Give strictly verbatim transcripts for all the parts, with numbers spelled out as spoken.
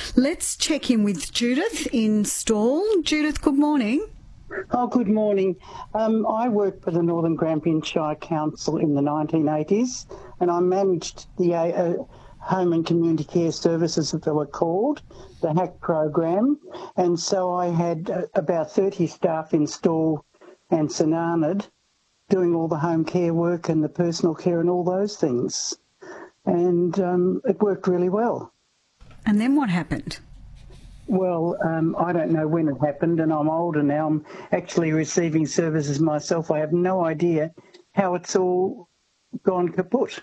Let's check in with Judith in Stawell. Judith, good morning. Oh, good morning. Um, I worked for the Northern Grampian Shire Council in the nineteen eighties, and I managed the uh, Home and Community Care Services, as they were called, the H A C program. And so I had uh, about thirty staff in Stawell and St Arnaud doing all the home care work and the personal care and all those things. And um, it worked really well. And then what happened? Well, um, I don't know when it happened, and I'm older now. I'm actually receiving services myself. I have no idea how it's all gone kaput.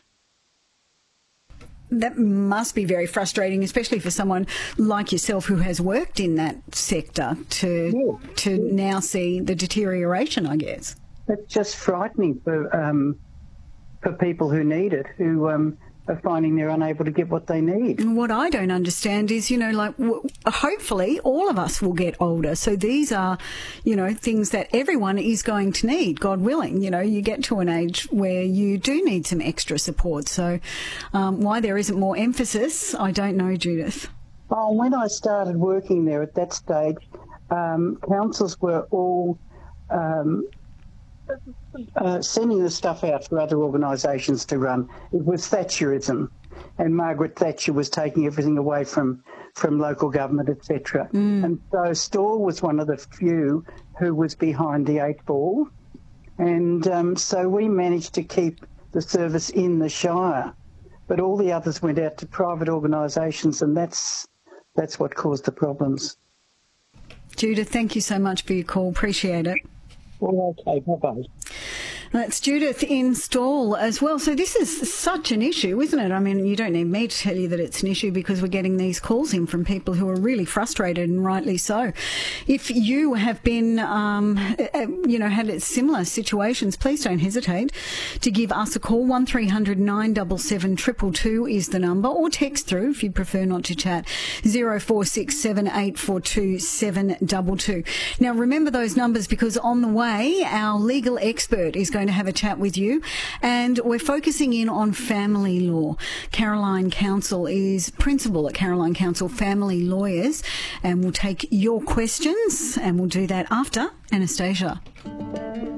That must be very frustrating, especially for someone like yourself who has worked in that sector to Yeah. to now see the deterioration, I guess. It's just frightening for um, for people who need it, who um, are finding they're unable to get what they need. And what I don't understand is, you know, like w- hopefully all of us will get older. So these are, you know, things that everyone is going to need, God willing. You know, you get to an age where you do need some extra support. So um, why there isn't more emphasis, I don't know, Judith. Oh, when I started working there at that stage, um, councils were all um, Uh, sending the stuff out for other organisations to run. It was Thatcherism, and Margaret Thatcher was taking everything away from, from local government, et cetera. Mm. And so Stawell was one of the few who was behind the eight ball, and um, so we managed to keep the service in the Shire, but all the others went out to private organisations, and that's that's what caused the problems. Judith, thank you so much for your call. Appreciate it. Well, okay, bye-bye. That's Judith in Stawell as well. So this is such an issue, isn't it? I mean, you don't need me to tell you that it's an issue because we're getting these calls in from people who are really frustrated, and rightly so. If you have been, um, you know, had similar situations, please don't hesitate to give us a call. one three hundred nine seven seven two two two is the number, or text through if you prefer not to chat, zero four six seven eight four two seven two two. Now, remember those numbers because on the way, our legal expert is going to have a chat with you, and we're focusing in on family law. Caroline Counsell is principal at Caroline Counsell Family Lawyers, and we'll take your questions, and we'll do that after Anastasia.